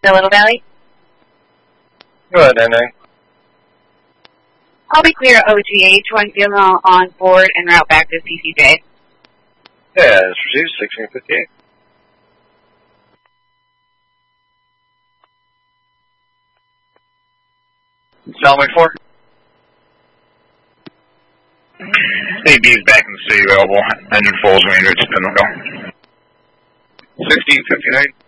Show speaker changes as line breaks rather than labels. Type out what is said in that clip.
The Little Valley.
Go ahead, NA.
I'll be clear OGH, one vehicle on board and route back to CCJ.
Yeah, it's received 1658.
Salway 4. AB is back in the city available. Engine full is range to Pimlico.
1659.